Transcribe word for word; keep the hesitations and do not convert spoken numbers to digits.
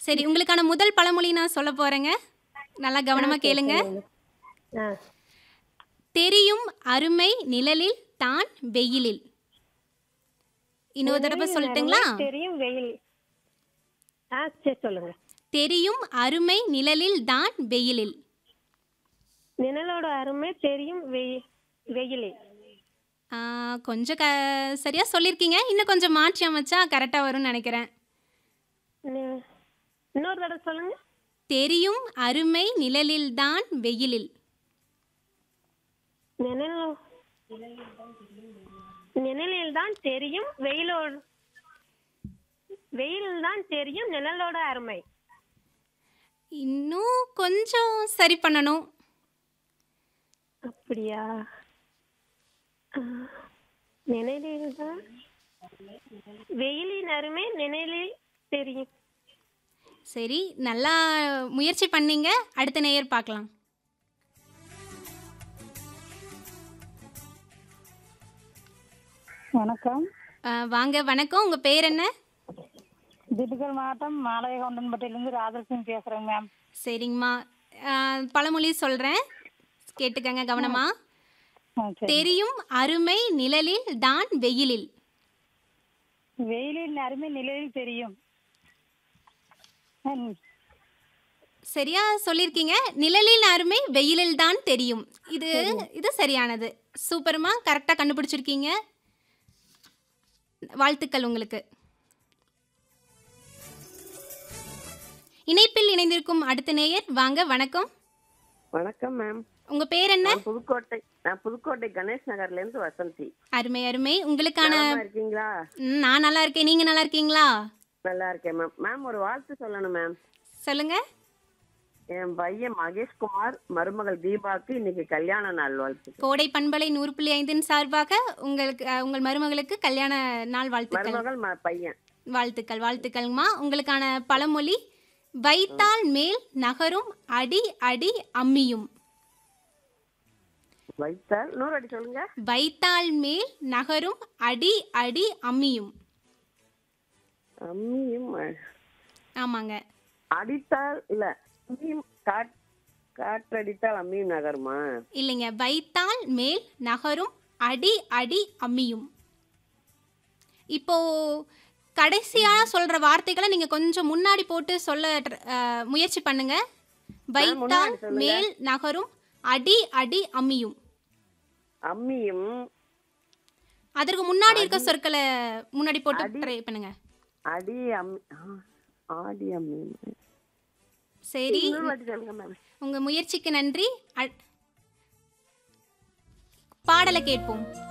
சரி, உங்களுக்கான முதல் பழமொழி நான் சொல்ல போறேங்க. நல்லா ஆ கவனமா சரி கேளுங்க. சொல்லுங்க. ஆ தெரியும் அருமை நிழலில் தான் வெயிலில். இன்னொரு தடவை நிழலின் அருமை சொல்லட்டுங்களா? தெரியும் வெயில். ஆ சரி சொல்லுங்க. தெரியும் அருமை நிழலில் தான் வெயிலில். நிழலோட அருமை தெரியும் வெயி வெயிலில். ஆ, கொஞ்சம் க சரியா சொல்லியிருக்கீங்க. இன்னும் கொஞ்சம் மாற்றி அமைச்சா கரெக்டா வரும்னு நினைக்கிறேன். நி- இன்னொரு தடவை சொல்லுங்க. தெரியும் அருமை நிழலில் தான் வெயிலில். நிழல் நிழலில் தான் தெரியும் வெயிலோடு வெயிலில் தான் தெரியும் நிழலோட அருமை. இன்னும் கொஞ்சம் சரி பண்ணணும். அப்படியா? ஆ, நிழலில் தான் வெயிலின் அருமை நிழலில் தெரியும். சரி, நல்லா முயற்சி பண்ணீங்க. அடுத்த நேயர் பார்க்கலாம். வணக்கம். ஆ, வாங்க, வணக்கம். உங்க பேர் என்ன? திண்டுக்கல் மாவட்டம் மாலையகவுண்டன்பட்டியிலிருந்து ராஜலட்சுமி பேசுறேங்க மேம். சரிங்கம்மா. ஆ, பழமொழி சொல்றேன், கேட்டுக்கங்க கவனமா. ஆ சரி. தெரியும் அருமை நிழலில் தான் வெயிலில். வெயிலின் அருமை நிழலில் தெரியும். ம், சரியா சொல்லியிருக்கீங்க. நிழலின் அருமை வெயிலில் தான் தெரியும். இது இது சரியானது. சூப்பர்மா, கரெக்டாக கண்டுபிடிச்சிருக்கீங்க. வாழ்த்துக்கள் உங்களுக்கு. இணைப்பில் இணைந்திருக்கும் அடுத்த நேயர், வாங்க, வணக்கம். வணக்கம் மேம். உங்க பேர் என்ன? நான் புதுக்கோட்டை நான் புதுக்கோட்டை கணேஷ் நகர்ல இருந்து வசந்தி. அருமை அருமை. உங்களுக்கான நலமா இருக்கீங்களா? ம், நான் நல்லா இருக்கேன். நீங்க நல்லா இருக்கீங்களா? நல்லா இருக்கேன் மேம். மேம் ஒரு வாழ்த்து சொல்லணும் மேம். சொல்லுங்க. என் பையன் மகேஷ்குமார் மருமகள் தீபாக்கு இன்னைக்கு கல்யாண நாள் வாழ்த்து. கோடை பண்பலை நூறு புள்ளி ஐந்தின் சார்பாக உங்களுக்கு அஹ், உங்கள் மருமகளுக்கு கல்யாண நாள் வாழ்த்துக்கள். மருமகள் ம- பையன். வாழ்த்துக்கள் வாழ்த்துக்கள்மா. உங்களுக்கான பழமொழி, வைத்தால் மேல் நகரும் அடி அடி அம்மியும். வைத்தால் நூறு அடி சொல்லுங்க. வைத்தால் மேல் நகரும் அடி அடி அம்மியும். அம்மியும் அ- ஆமாங்க. அடித்தால் இல்ல அம்மியும் காட் காற்றடித்தால் அம்மியும் நகருமா? இல்லைங்க, வைத்தால் மேல் நகரும் அடி அடி அம்மியும். இப்போ கடைசியா சொல்ற வார்த்தைகளை நீங்க கொஞ்சம் முன்னாடி போட்டு சொல்ல tr- அஹ், முயற்சி பண்ணுங்க. வைத்தால் முன்னாடி சொல்லுங்க. மேல் நகரும் அடி அடி அம்மியும். அம்மியும் அதற்கு முன்னாடி இருக்க சொற்களை முன்னாடி போட்டு அடி. ட்ரை பண்ணுங்க. அடி அம்மி ஆ, ஆடி அம்மியும். சரி, நூறு வாட்டி சொல்லுங்க மேம். உங்க முயற்சிக்கு நன்றி. அ- பாடலை கேட்போம்.